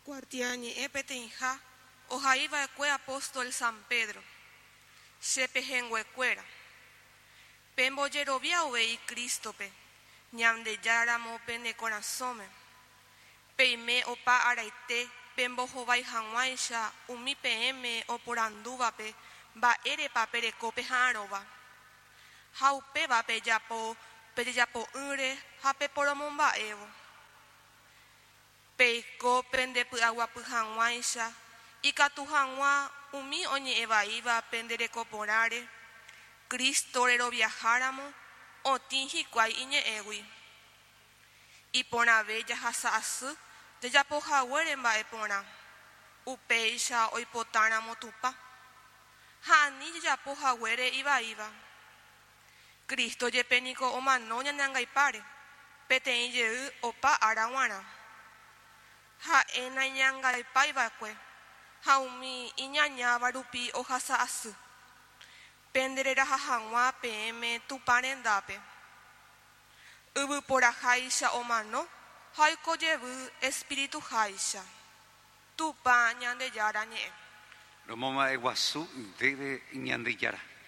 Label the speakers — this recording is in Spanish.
Speaker 1: Cuartiañe epetinja, ojaiva cue apóstol San Pedro, sepejenguecuera. Pemboyerovia ovei Cristope, ñande yaramo pene corazome. Peime opa araite, pembojovai hanwaisha, umi pm oporanduvape, ba erepa perecope haroba. Haupe va peyapo ure, hape poromomba evo. Peiko pende agua pujanwaisha, y catujanwa umi oñe evaiva pendere coporare, Cristo rero viajáramo, o tinji kwai iñe ewi. Y pona bella hasa asu, de ya poja hueremba e pona, upeisha oipotáramo tupa. Hani ya poja huere iba. Cristo ye penico o manoña nangaipare, petein ye opa araguana. Ha ena ñangaipai bakwe, ha umi iñaña barupi o hasa asu. Penderera hahangwa pm tuparendape. Ubu pora haisha o mano, haiko yebu espíritu haisha. Tupa ñande yara ñe.
Speaker 2: Romoma eguasu debe ñande yara.